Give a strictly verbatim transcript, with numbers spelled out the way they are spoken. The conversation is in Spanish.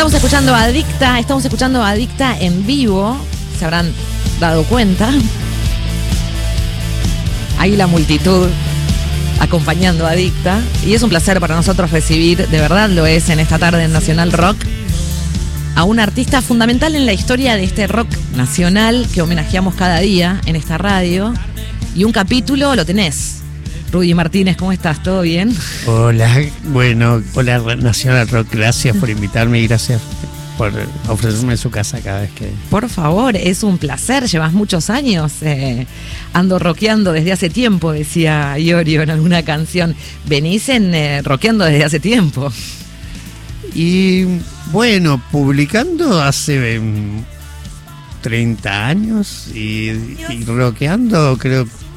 Estamos escuchando Adicta, estamos escuchando Adicta en vivo, se habrán dado cuenta. Hay la multitud acompañando a Adicta y es un placer para nosotros recibir, de verdad lo es, en esta tarde en Nacional Rock, a un artista fundamental en la historia de este rock nacional que homenajeamos cada día en esta radio. Y un capítulo lo tenés. Rudy Martínez, ¿cómo estás? ¿Todo bien? Hola, bueno, hola Nacional Rock, gracias por invitarme y gracias por ofrecerme su casa cada vez que... Por favor, es un placer, llevas muchos años, eh, ando rockeando desde hace tiempo, decía Iorio en alguna canción. Venís en eh, rockeando desde hace tiempo. Y bueno, publicando hace um, treinta años y, y rockeando creo